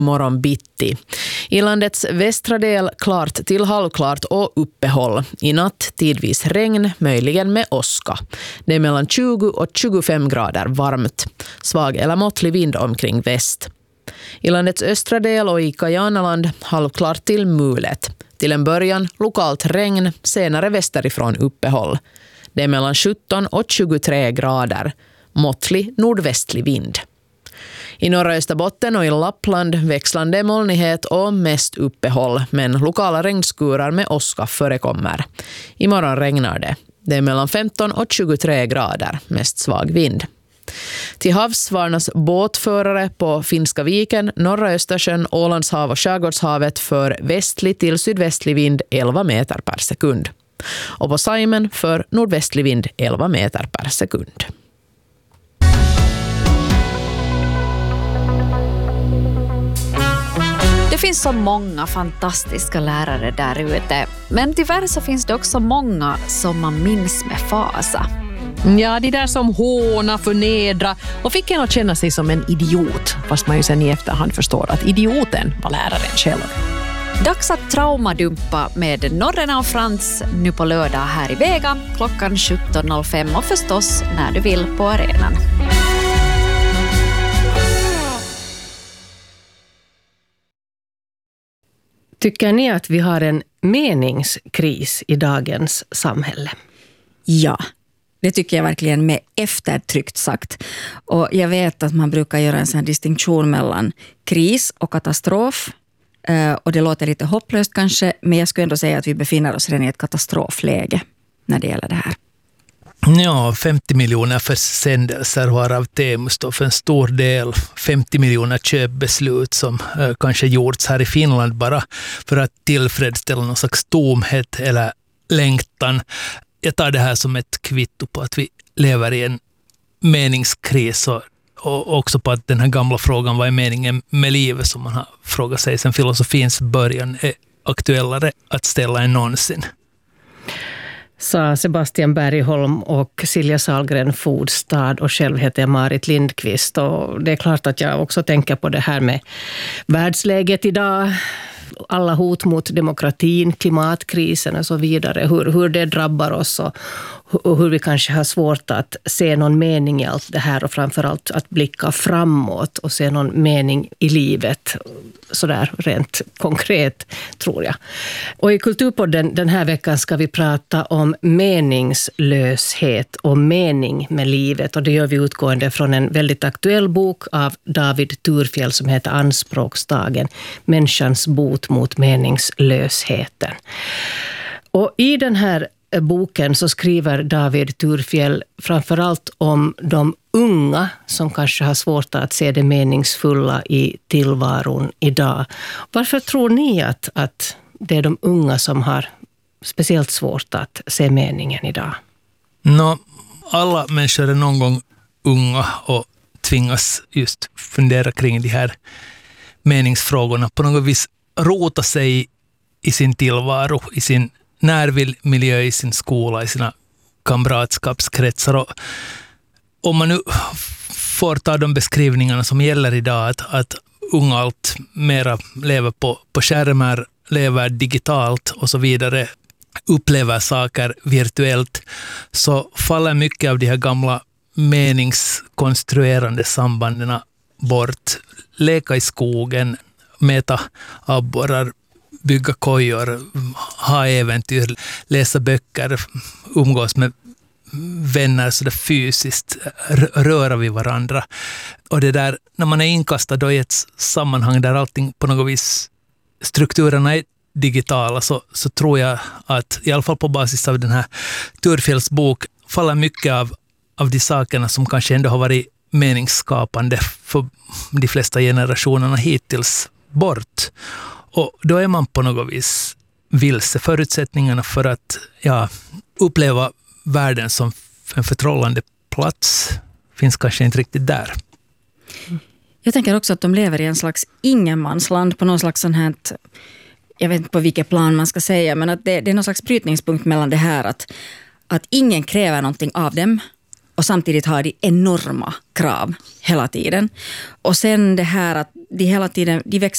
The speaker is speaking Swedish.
morgon bitti. I landets västra del klart till halvklart och uppehåll. I natt tidvis regn, möjligen med åska. Det är mellan 20 och 25 grader varmt. Svag eller måttlig vind omkring väst. I landets östra del och i Kajanaland halvklart till mulet. Till en början lokalt regn, senare västerifrån uppehåll. Det är mellan 17 och 23 grader. Måttlig nordvästlig vind. I norra Österbotten och i Lappland växlande molnighet och mest uppehåll, men lokala regnskurar med åska förekommer. Imorgon regnar det. Det är mellan 15 och 23 grader, mest svag vind. Till havs varnas båtförare på Finska viken, norra Östersjön, Ålandshav och Skärgårdshavet för västlig till sydvästlig vind 11 meter per sekund. Och på Saimen för nordvästlig vind 11 meter per sekund. Det finns så många fantastiska lärare där ute, men tyvärr så finns det också många som man minns med fasa. Ja, de där som håna, förnedra och fick en att känna sig som en idiot, fast man ju sen i efterhand förstår att idioten var läraren själv. Dags att traumadumpa med Norrena och Frans nu på lördag här i Vega klockan 17.05 och förstås när du vill på arenan. Tycker ni att vi har en meningskris i dagens samhälle? Ja, det tycker jag verkligen med eftertryckt sagt. Och jag vet att man brukar göra en sån distinktion mellan kris och katastrof. Och det låter lite hopplöst kanske, men jag skulle ändå säga att vi befinner oss redan i ett katastrofläge när det gäller det här. Ja, 50 miljoner försändelser har av Temu stått för en stor del. 50 miljoner köpbeslut som kanske gjorts här i Finland bara för att tillfredsställa någon slags tomhet eller längtan. Jag tar det här som ett kvitto på att vi lever i en meningskris och också på att den här gamla frågan vad är meningen med livet som man har frågat sig sedan filosofins början är aktuellare att ställa än någonsin. Sa Sebastian Bergholm och Silja Sahlgren Fodstad, och själv heter jag Marit Lindqvist. Och det är klart att jag också tänker på det här med världsläget idag, alla hot mot demokratin, klimatkrisen och så vidare, hur det drabbar oss och hur vi kanske har svårt att se någon mening i allt det här och framförallt att blicka framåt och se någon mening i livet, sådär rent konkret tror jag. Och i Kulturpodden den här veckan ska vi prata om meningslöshet och mening med livet, och det gör vi utgående från en väldigt aktuell bok av David Thurfjell som heter Anspråksdagen, människans bot mot meningslösheten. Och i den här boken så skriver David Thurfjell framförallt om de unga som kanske har svårt att se det meningsfulla i tillvaron idag. Varför tror ni att det är de unga som har speciellt svårt att se meningen idag? Alla människor är någon gång unga och tvingas just fundera kring de här meningsfrågorna. På något vis rota sig i sin tillvaro, i sin närmiljö, i sin skola, i sina kamratskapskretsar. Och om man nu får ta de beskrivningarna som gäller idag, att unga allt mera lever på skärmar, lever digitalt och så vidare, upplever saker virtuellt, så faller mycket av de här gamla meningskonstruerande sambanden bort. Leka i skogen, mäta abborrar, bygga kojor, ha äventyr, läsa böcker, umgås med vänner så där fysiskt, röra vid varandra. Och det där, när man är inkastad då i ett sammanhang där allting på något vis, strukturerna är digitala, så tror jag att i alla fall på basis av den här Thurfjells bok faller mycket av de sakerna som kanske ändå har varit meningsskapande för de flesta generationerna hittills bort. Och då är man på något vis vilse. Förutsättningarna för att uppleva världen som en förtrollande plats finns kanske inte riktigt där. Jag tänker också att de lever i en slags ingenmansland på någon slags sån här, jag vet inte på vilket plan man ska säga, men att det är någon slags brytningspunkt mellan det här att ingen kräver någonting av dem och samtidigt har de enorma krav hela tiden. Och sen det här att de hela tiden, de växer